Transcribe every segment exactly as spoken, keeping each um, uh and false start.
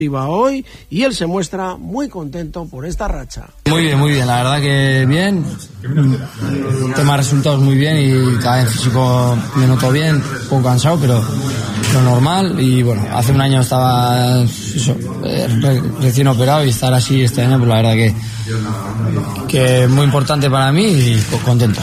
hoy y él se muestra muy contento por esta racha. Muy bien, muy bien, la verdad que bien, tema resultados muy bien y cada vez físico me noto bien, un poco cansado, pero lo normal. Y bueno, hace un año estaba eso, recién operado y estar así este año, pues la verdad que, que es muy importante para mí y contento.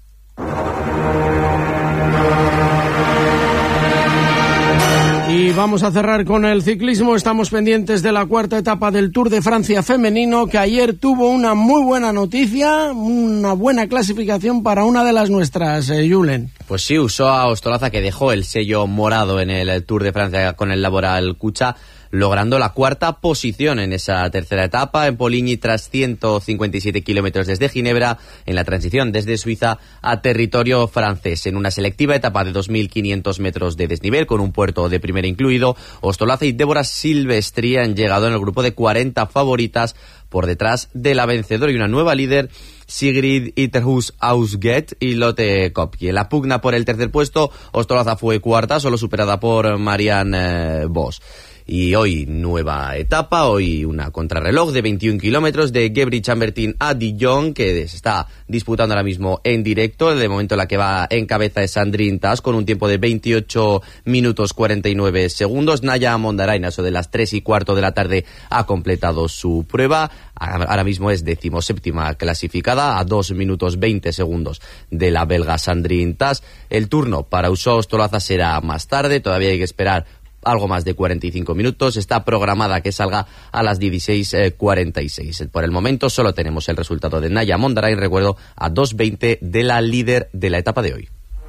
Y vamos a cerrar con el ciclismo. Estamos pendientes de la cuarta etapa del Tour de Francia femenino, que ayer tuvo una muy buena noticia, una buena clasificación para una de las nuestras, eh, Julen. Pues sí, Usoa Ostolaza, que dejó el sello morado en el Tour de Francia con el Laboral Cucha, logrando la cuarta posición en esa tercera etapa en Poligny tras ciento cincuenta y siete kilómetros desde Ginebra, en la transición desde Suiza a territorio francés. En una selectiva etapa de dos mil quinientos metros de desnivel, con un puerto de primera incluido, Ostolaza y Débora Silvestri han llegado en el grupo de cuarenta favoritas por detrás de la vencedora y una nueva líder, Sigrid Itterhus Ausget y Lotte Kopecky. En la pugna por el tercer puesto, Ostolaza fue cuarta, solo superada por Marianne Vos. Y hoy nueva etapa, hoy una contrarreloj de veintiún kilómetros de Gebri-Chambertin a Dijon, que se está disputando ahora mismo en directo. De momento la que va en cabeza es Sandrine Tas con un tiempo de veintiocho minutos cuarenta y nueve segundos. Naya Mondarain, eso de las tres y cuarto de la tarde, ha completado su prueba. Ahora mismo es decimoséptima clasificada a dos minutos veinte segundos de la belga Sandrine Tas. El turno para Usoa Ostolaza será más tarde, todavía hay que esperar algo más de cuarenta y cinco minutos. Está programada que salga a las dieciséis cuarenta y seis. Por el momento solo tenemos el resultado de Naya Mondarain, recuerdo, a dos veinte de la líder de la etapa de hoy.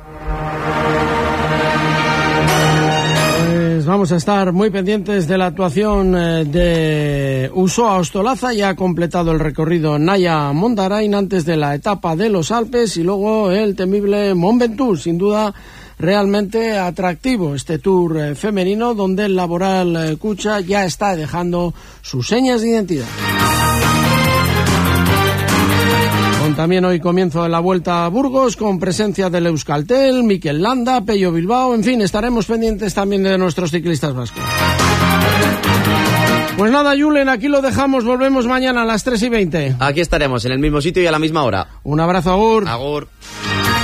Pues vamos a estar muy pendientes de la actuación de Usoa Ostolaza. Ya ha completado el recorrido Naya Mondarain antes de la etapa de los Alpes y luego el temible Mont Ventoux, sin duda realmente atractivo este Tour eh, femenino, donde el Laboral eh, Cucha ya está dejando sus señas de identidad. Con también hoy comienzo de la Vuelta a Burgos, con presencia del Euskaltel, Mikel Landa, Pello Bilbao, en fin, estaremos pendientes también de nuestros ciclistas vascos. Pues nada, Julen, aquí lo dejamos, volvemos mañana a las tres y veinte. Aquí estaremos, en el mismo sitio y a la misma hora. Un abrazo, agur. Agur.